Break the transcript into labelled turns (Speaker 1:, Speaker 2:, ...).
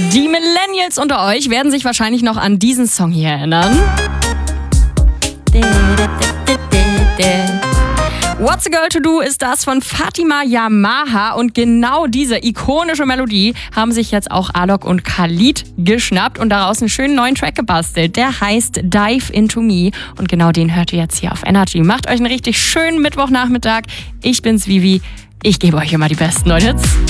Speaker 1: Die Millennials unter euch werden sich wahrscheinlich noch an diesen Song hier erinnern. What's a Girl to Do ist das von Fatima Yamaha und genau diese ikonische Melodie haben sich jetzt auch Alok und Khalid geschnappt und daraus einen schönen neuen Track gebastelt. Der heißt Dive Into Me und genau den hört ihr jetzt hier auf Energy. Macht euch einen richtig schönen Mittwochnachmittag. Ich bin's Vivi. Ich gebe euch immer die besten Neuen Hits.